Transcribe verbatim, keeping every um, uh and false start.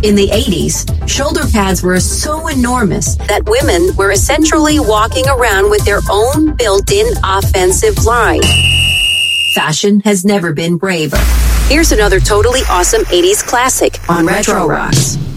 In the eighties, shoulder pads were so enormous that women were essentially walking around with their own built-in offensive line. Fashion has never been braver. Here's another totally awesome eighties classic on Retro Rocks.